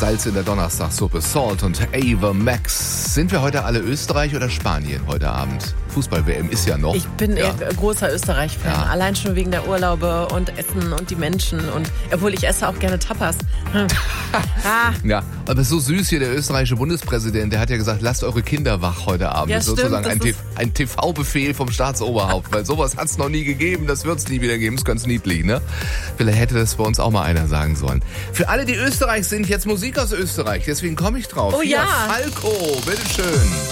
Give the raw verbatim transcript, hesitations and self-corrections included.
Salz in der Donnerstagssuppe, Salt und Ava Max. Sind wir heute alle Österreich oder Spanien heute Abend? Fußball-W M ist ja noch. Ich bin ja. eher großer Österreich-Fan. Ja. Allein schon wegen der Urlaube und Essen und die Menschen. Und obwohl ich esse auch gerne Tapas. Hm. ah. Ja, aber so süß hier, der österreichische Bundespräsident, der hat ja gesagt, lasst eure Kinder wach heute Abend. Ja, das ist sozusagen ein, stimmt, ein, ein T V-Befehl vom Staatsoberhaupt, weil sowas hat es noch nie gegeben, das wird es nie wieder geben, ist ganz niedlich, ne? Vielleicht hätte das bei uns auch mal einer sagen sollen. Für alle, die Österreich sind, jetzt Musik aus Österreich, deswegen komme ich drauf. Oh Hier, ja. Falco, bitteschön.